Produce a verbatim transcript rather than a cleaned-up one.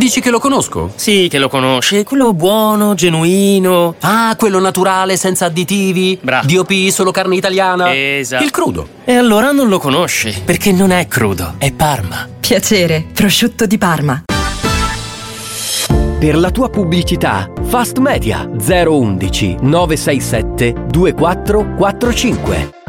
Dici che lo conosco? Sì, che lo conosci. Quello buono, genuino. Ah, quello naturale, senza additivi. Bravo. D O P, solo carne italiana. Esatto. Il crudo. E allora non lo conosci, perché non è crudo, è Parma. Piacere, prosciutto di Parma. Per la tua pubblicità, Fast Media zero uno uno nove sei sette due quattro quattro cinque.